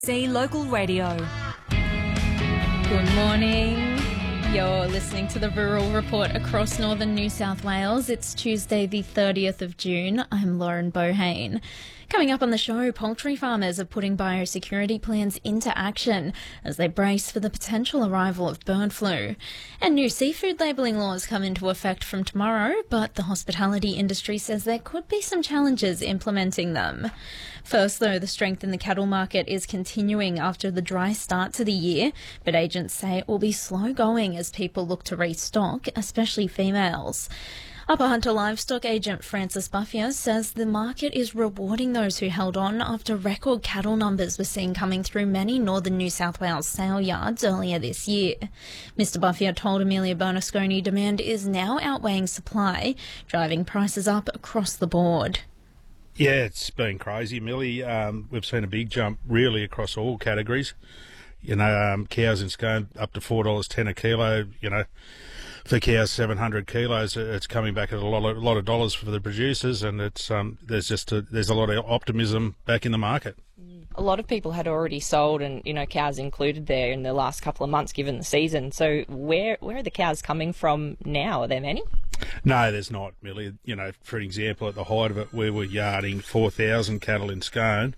See Local Radio. Good morning. You're listening to the Rural Report across northern New South Wales. It's Tuesday the 30th of June. I'm Lauren Bohane. Coming up on the show, poultry farmers are putting biosecurity plans into action as they brace for the potential arrival of bird flu. And new seafood labelling laws come into effect from tomorrow, but the hospitality industry says there could be some challenges implementing them. First, though, the strength in the cattle market is continuing after the dry start to the year, but agents say it will be slow going as people look to restock, especially females. Upper Hunter livestock agent Francis Buffier says the market is rewarding those who held on after record cattle numbers were seen coming through many northern New South Wales sale yards earlier this year. Mr Buffier told Amelia Bernasconi demand is now outweighing supply, driving prices up across the board. Yeah, it's been crazy, Millie. We've seen a big jump really across all categories. Cows in Scone up to $4.10 a kilo, For cows 700 kilos, it's coming back at a lot of dollars for the producers, and it's there's a lot of optimism back in the market. A lot of people had already sold, and cows included there in the last couple of months, given the season. So where are the cows coming from now? Are there many? No, there's not, Millie. For an example, at the height of it, we were yarding 4,000 cattle in Scone,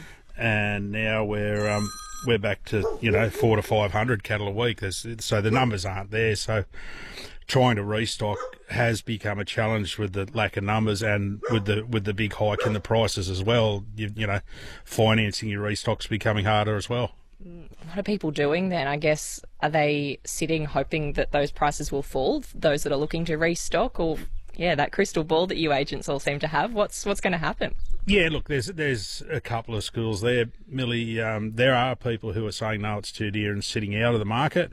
and now we're back to 400 to 500 cattle a week. So the numbers aren't there. So trying to restock has become a challenge with the lack of numbers and with the big hike in the prices as well. Financing your restock's becoming harder as well. What are people doing then? I guess, are they sitting hoping that those prices will fall, those that are looking to restock, or that crystal ball that you agents all seem to have? What's going to happen? Yeah, look, there's a couple of schools there, Millie. There are people who are saying no, it's too dear and sitting out of the market.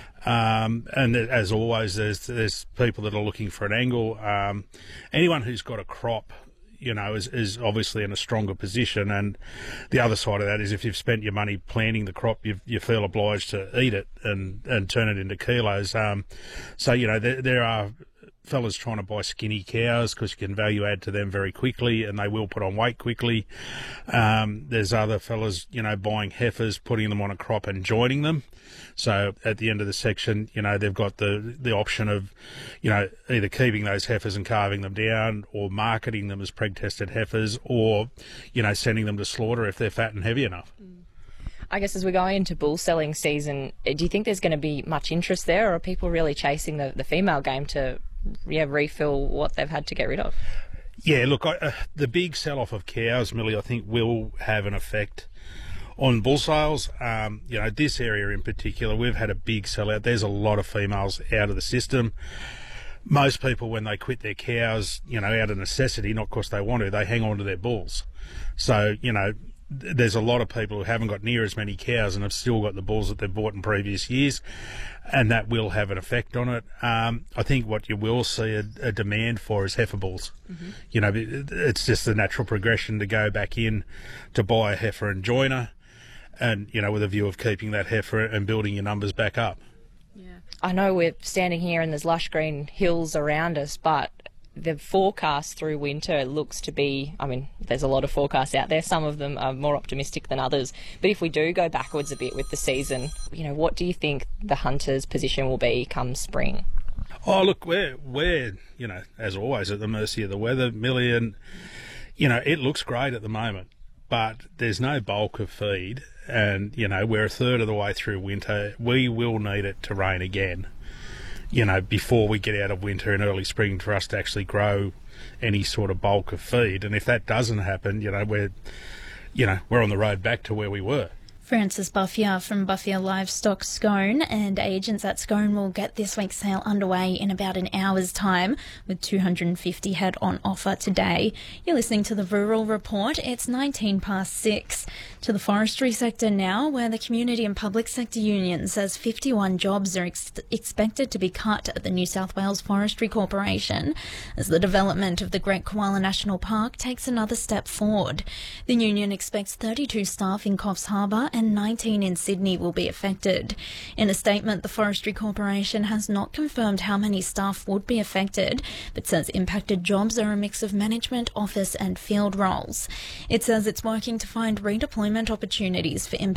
And as always, there's people that are looking for an angle. Anyone who's got a crop, is obviously in a stronger position. And the other side of that is if you've spent your money planting the crop, you feel obliged to eat it and turn it into kilos. There are fellas trying to buy skinny cows because you can value add to them very quickly, and they will put on weight quickly. There's other fellas, buying heifers, putting them on a crop and joining them. So at the end of the section, they've got the option of, either keeping those heifers and carving them down, or marketing them as preg-tested heifers, or, sending them to slaughter if they're fat and heavy enough. I guess as we go into bull selling season, do you think there's going to be much interest there, or are people really chasing the female game to refill what they've had to get rid of? Yeah, look, the big sell-off of cows, Millie, I think will have an effect on bull sales. This area in particular, we've had a big sell-out. There's a lot of females out of the system. Most people, when they quit their cows, out of necessity, not because they want to, they hang on to their bulls. So, there's a lot of people who haven't got near as many cows and have still got the bulls that they've bought in previous years, and that will have an effect on it. I think what you will see a demand for is heifer bulls. It's just the natural progression to go back in to buy a heifer and join her, and, with a view of keeping that heifer and building your numbers back up. Yeah, I know we're standing here and there's lush green hills around us, but the forecast through winter looks to be, there's a lot of forecasts out there. Some of them are more optimistic than others. But if we do go backwards a bit with the season, what do you think the hunters' position will be come spring? Oh, look, we're as always, at the mercy of the weather, Millie, and, it looks great at the moment, but there's no bulk of feed, and, we're a third of the way through winter. We will need it to rain again, before we get out of winter and early spring for us to actually grow any sort of bulk of feed. And if that doesn't happen, we're on the road back to where we were. Francis Buffier from Buffier Livestock Scone, and agents at Scone will get this week's sale underway in about an hour's time, with 250 head on offer today. You're listening to the Rural Report. It's 6:19. To the forestry sector now, where the community and public sector union says 51 jobs are expected to be cut at the New South Wales Forestry Corporation as the development of the Great Koala National Park takes another step forward. The union expects 32 staff in Coffs Harbour and 19 in Sydney will be affected. In a statement, the Forestry Corporation has not confirmed how many staff would be affected, but says impacted jobs are a mix of management, office and field roles. It says it's working to find redeployment opportunities for